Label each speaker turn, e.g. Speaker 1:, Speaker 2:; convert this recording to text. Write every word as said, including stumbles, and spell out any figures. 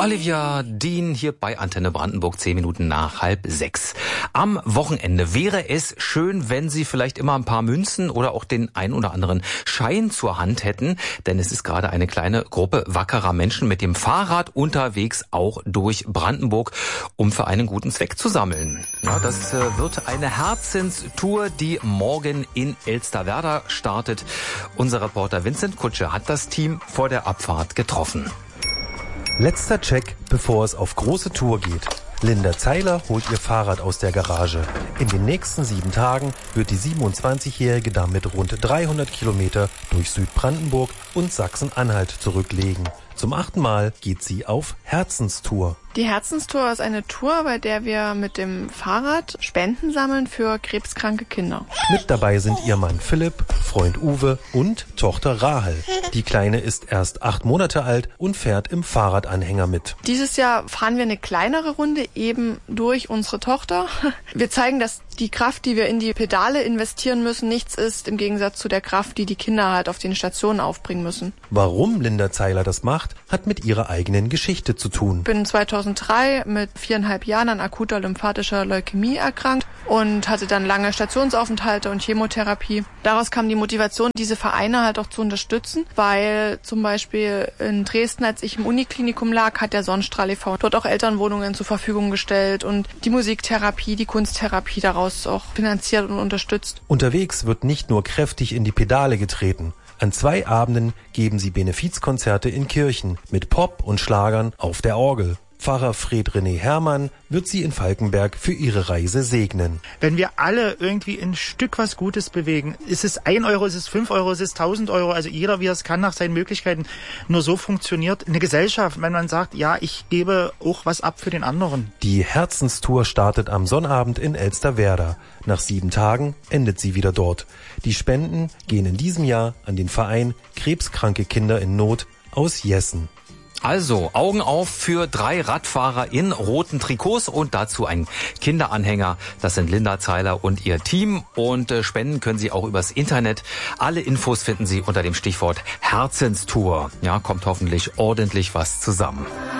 Speaker 1: Olivia Dean hier bei Antenne Brandenburg, zehn Minuten nach halb sechs. Am Wochenende wäre es schön, wenn Sie vielleicht immer ein paar Münzen oder auch den ein oder anderen Schein zur Hand hätten, denn es ist gerade eine kleine Gruppe wackerer Menschen mit dem Fahrrad unterwegs, auch durch Brandenburg, um für einen guten Zweck zu sammeln. Ja, das äh, wird eine Herzenstour, die morgen in Elsterwerda startet. Unser Reporter Vincent Kutsche hat das Team vor der Abfahrt getroffen.
Speaker 2: Letzter Check, bevor es auf große Tour geht. Linda Zeiler holt ihr Fahrrad aus der Garage. In den nächsten sieben Tagen wird die siebenundzwanzigjährige damit rund dreihundert Kilometer durch Südbrandenburg und Sachsen-Anhalt zurücklegen. Zum achten Mal geht sie auf Herzenstour.
Speaker 3: Die Herzenstour ist eine Tour, bei der wir mit dem Fahrrad Spenden sammeln für krebskranke Kinder.
Speaker 2: Mit dabei sind ihr Mann Philipp, Freund Uwe und Tochter Rahel. Die Kleine ist erst acht Monate alt und fährt im Fahrradanhänger mit.
Speaker 3: Dieses Jahr fahren wir eine kleinere Runde eben durch unsere Tochter. Wir zeigen, dass die Kraft, die wir in die Pedale investieren müssen, nichts ist im Gegensatz zu der Kraft, die die Kinder halt auf den Stationen aufbringen müssen.
Speaker 2: Warum Linda Zeiler das macht, hat mit ihrer eigenen Geschichte zu tun.
Speaker 3: Ich bin zweitausenddrei mit viereinhalb Jahren an akuter lymphatischer Leukämie erkrankt und hatte dann lange Stationsaufenthalte und Chemotherapie. Daraus kam die Motivation, diese Vereine halt auch zu unterstützen, weil zum Beispiel in Dresden, als ich im Uniklinikum lag, hat der Sonnenstrahl e V dort auch Elternwohnungen zur Verfügung gestellt und die Musiktherapie, die Kunsttherapie daraus auch finanziert und unterstützt.
Speaker 2: Unterwegs wird nicht nur kräftig in die Pedale getreten. An zwei Abenden geben sie Benefizkonzerte in Kirchen mit Pop und Schlagern auf der Orgel. Pfarrer Fred René Herrmann wird sie in Falkenberg für ihre Reise segnen.
Speaker 4: Wenn wir alle irgendwie ein Stück was Gutes bewegen, ist es ein Euro, ist es fünf Euro, ist es tausend Euro, also jeder, wie er es kann, nach seinen Möglichkeiten. Nur so funktioniert eine Gesellschaft, wenn man sagt, ja, ich gebe auch was ab für den anderen.
Speaker 2: Die Herzenstour startet am Sonnabend in Elsterwerda. Nach sieben Tagen endet sie wieder dort. Die Spenden gehen in diesem Jahr an den Verein Krebskranke Kinder in Not aus Jessen.
Speaker 1: Also, Augen auf für drei Radfahrer in roten Trikots und dazu ein Kinderanhänger. Das sind Linda Zeiler und ihr Team. Und äh, spenden können Sie auch übers Internet. Alle Infos finden Sie unter dem Stichwort Herzenstour. Ja, kommt hoffentlich ordentlich was zusammen.